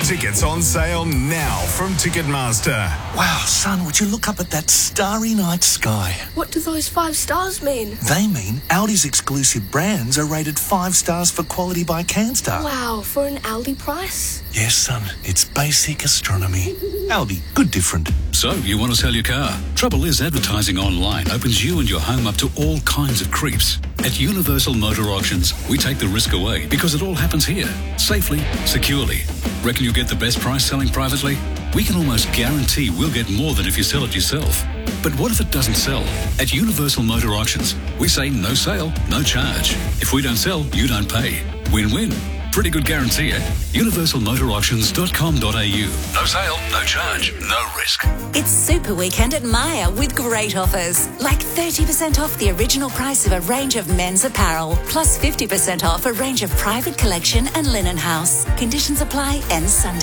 Tickets on sale now from Ticketmaster. Wow, son, would you look up at that starry night sky? What do those 5 stars mean? They mean Audi's exclusive brands are rated 5 stars for quality by CanStar. Wow, for an Aldi price? Yes, son, it's basic astronomy. Aldi, good different. So, you want to sell your car? Trouble is, advertising online opens you and your home up to all kinds of creeps. At Universal Motor Auctions, we take the risk away because it all happens here, safely, securely. Reckon you'll get the best price selling privately? We can almost guarantee we'll get more than if you sell it yourself. But what if it doesn't sell? At Universal Motor Auctions, we say no sale, no charge. If we don't sell, you don't pay. Win-win. Pretty good guarantee, eh? universalmotorauctions.com.au. No sale, no charge, no risk. It's Super Weekend at Myer with great offers. Like 30% off the original price of a range of men's apparel, plus 50% off a range of private collection and linen house. Conditions apply, ends Sunday.